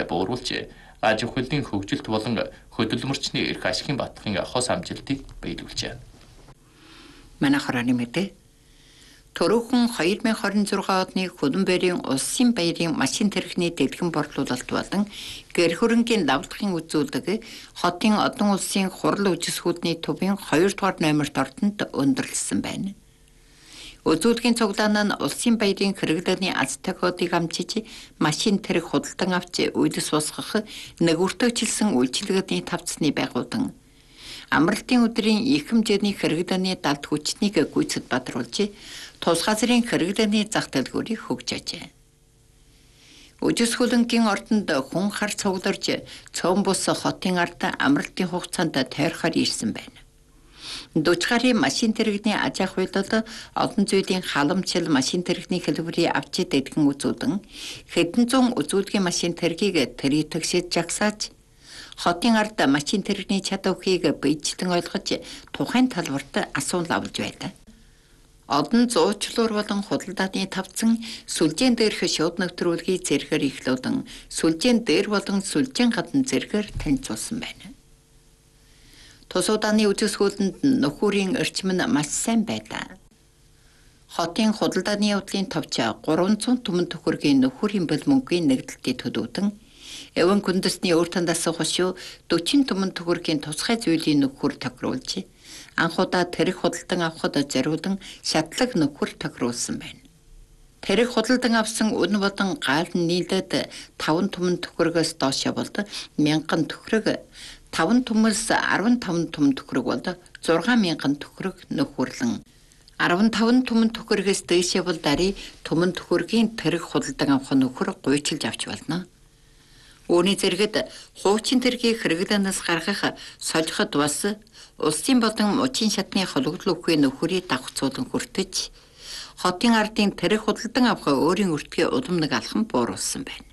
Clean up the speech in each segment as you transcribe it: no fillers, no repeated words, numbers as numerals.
бууруулж аж ахуйлын хөгжилт болон хөдөлмөрчний эрх ашигын батлахын хос амжилтыг биелүүлжээ. Манай хорооны мэдээ. Төрөөхөн 2026 оны Хөлбөмбөрийн улсын баярын машин тэрэгний дэлгэн борлуулалт болон гэр хөрөнгийн давтахын үзүүлэг хотын одон улсын хурал үжисгүүдний төвийн 2 дугаар номерт ордонд өндөрлсөн байна. Үзүүлгийн цуглаан нь улсын баярын хэрэглээний аз тохиолыг амжиж машин тэрэг худалдан авч үйлс босгох нэгүртөгчлсөн үйлчилгээний тавцны байгуулан амралтын өдрийн их хэмжээний хэрэглээний далд хүчнийг гүйцэд бадруулж тус газрын хэрэглээний зах дэлгүүрийг хөгжөөжээ. Үжисхүлэнгийн ордонд хүн хар цугларж цөөн бус хотын ард амралтын хугацаанд тойрохоор ирсэн байна. 40 гаруй машин тэрэгний аж ахуйлал олон зүйлийн халамжил машин тэрэгний хэлбэрийг авч идэгэн үзүүлэн хэдэн зуун үзүүлгийн машин тэргийг тэритгшиж жагсааж хотын ард машин тэрэгний чадварыг биечлэн ойлгож тухайн талбарт асуулт авч байлаа. Одон зуучлуур болон худалдааны тавцан сүлжээн дээрх шууд нэвтрүүлгийг зэрэгээр ихлүүлэн сүлжээн дээр болон сүлжээн гадна зэрэгээр танилцуулсан байна. Тус удааны үжисгүүлэнд нөхөрийн эрчим нь маш сайн байлаа. Хотын худалдааны явдлын товч 300 түмэн төгрөгийн нөхөрийн бэл мөнгөний нэгдэлтийг төлөвлөдөн эвэн күндэсний өөртөндөөс хошуу 40 түмэн төгрөгийн тусгай зүйлийн нөхөр тохируулж анхудаа тэрэг худалдан авахд зориулан шатлаг нөхөр тохируулсан байна. Тэрэг худалдан авсан үн болон гал нийлээд 5 түмэн төгрөгөөс доош болд 1000 төгрөг, 5 түмээс 15 түмэн төгрөг болд 6000 төгрөг нөхөрлөн 15 түмэн төгрөгөөс дээш бол дарий түмэн төгрөгийн тэрэг худалдан авах нөхөр гуйчилж авч болно. Үүний зэрэгт хуучин тэргийг хэрэглэнээс гаргах солиход бас улсын болон мужийн шатны хологдлог үгүй нөхөрийг давхцуулан хүртэж хотын ардын тэрэг худалдан авах өөрийн өртгөө улам нэг алхам бууруулсан байна.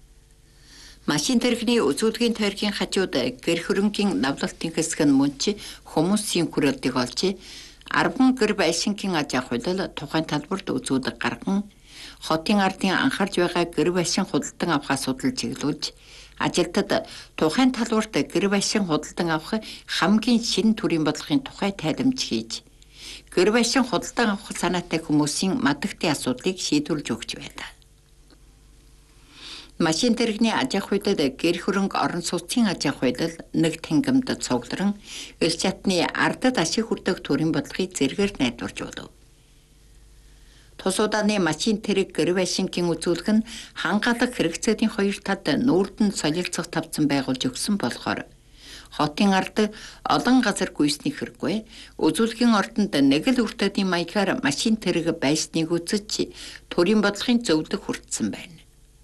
Машин тэрэгний үзүүлгийн тойргийн хажууд гэр хөрөнгийн навлалтын хэсэг нь мөнч хүмүүсийн хүрээлтийг олж 10 гэр байшингийн аж ахуйлал тухайн талбарт үзүүлэг гарган хотын ардын анхаарж байгаа гэр байшин худалдан авах асуудал чиглүүлж ажилтад тухайн талбарт гэр байшин худалдан авах хамгийн шинэ төрлийн бодлогын тухай тайлбарж хийж гэр байшин худалдан авах санаатай хүмүүсийн мадагтын асуудлыг шийдвэрлэж өгч байлаа. Машин тэрэгний аж ахуйлал гэр хөрөнг орон сууцын аж ахуйлал нэг тэнгэмд цугларан эл чатны ардад ашиг хүртэх төрлийн бодлогыг зэргээр найдварж болов. Тус удааны машин тэрэг гэр байшингийн үзүүлэг нь хангалах хэрэгцээний хоёр талд нүүрдэн солилцох тавцан байгуулж өгсөн болохоор хотын ард олон газар гүйсний хэрэггүй үзүүлгийн ордонд нэг л өртөдийн маягаар машин тэрэг байсныг үзэж төрийн бодлогын зөвлөг хүртсэн байна.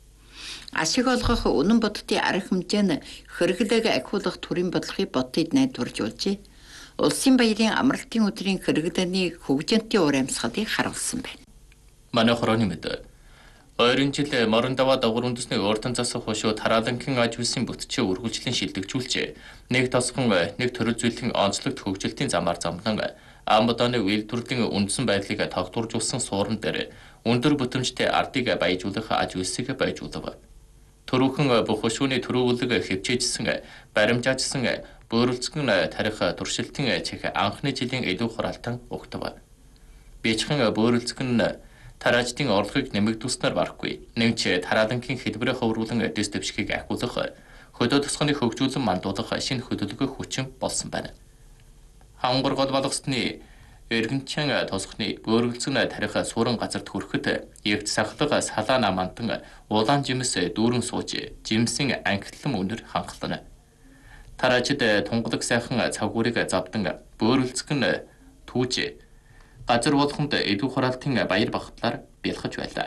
Ашиг олгох үнэн бодтын арга хэмжээ нь хэрэглээг ахиулах төрийн бодлогыг ботыг найдваржуулж улсын баярын амралтын өдрийн хэрэглээний хөгжинтийн уур амьсгалыг харуулсан байна. Манай хорооны мэдээ. Ойрын жил морон даваа дагвар үндэсний өөртөн засах хошуу тараалангийн аж үйлсийн бүтчээ үргэлжлэн шилдэгжүүлж нэг тосгон нэг төрөл зүйлийн онцлогт хөгжилтийн замаар замлан амбаданы үйл төрлийн үндсэн байдлыг тогтворжуулсан суурин дээр өндөр бүтэмжтэй ардыг баяжуулах аж үйлсийг баяжуулав. Төрөөхөн бүх хошууны төрөвлөг хэвчээжсэн баримжаажсан бөөрөлцгөн тарих туршилтын чих анхны жилийн илүү хураалтан угтав. Бичхэн бөөрөлцгөн тараачдын орлогыг нэмэгдүүлснээр барахгүй. Нэгч тараалангийн хэлбэрээ хөврүүлэн дэс дэвшгийг ахиулах, хөдөө тосгоны хөгжүүлэн мандуулах шинэ хөдөлгөөн хүчин болсон байна. Хангар гол болгосны эргэнчэн тосгоны бөөрөлцгөн тарих суурин газарт хүрэхэд эгц сахлага салаана мантан улаан жимс дүүрэн сууж жимсийн ангитлан өнөр хангална. Тараачид тунгалаг сайхан цагуурыг завдан бөөрөлцгөн түүж газар болгонд эдүү хураалтын баяр багтлаар бэлхэж байлаа.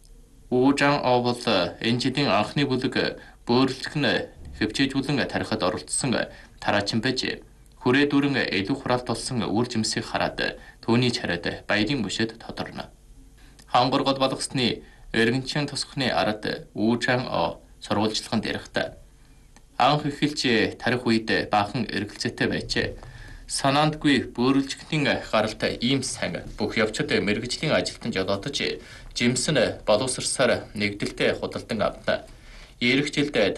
Уужаан овол энэ жилийн анхны бүлэг бөөрөлцгөн хэвчээжүүлэн тарихад оролцсон тараачин байж хүрээ дүүрэн илүү хураалт болсон үр жимсийг хараад түүний чараад баярын мөшөд тодорно. Хангар гол болгосны эргэнчэн тосхны арад уужаан сурвалжлагын дээрхтээ анх эхэлж тарих үед баахан эргэлзээтэй байжээ. Санаандгүй бөөрөлжгөний гаралтай ийм сайн бүх явцад мэрэгжлийн ажилтан жолоодож жимс нь боловсрсаар нэгдэлтэй худалдан авна. Ирэх жилд